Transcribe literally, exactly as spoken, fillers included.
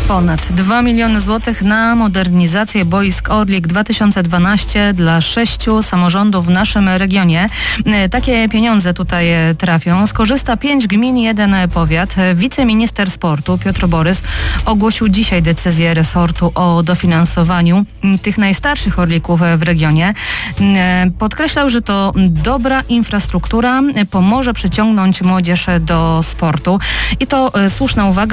Ponad dwa miliony złotych na modernizację boisk Orlik dwa tysiące dwanaście dla sześciu samorządów w naszym regionie. Takie pieniądze tutaj trafią. Skorzysta pięć gmin, jeden powiat. Wiceminister sportu Piotr Borys ogłosił dzisiaj decyzję resortu o dofinansowaniu tych najstarszych Orlików w regionie. Podkreślał, że to dobra infrastruktura pomoże przyciągnąć młodzież do sportu. I to słuszna uwaga.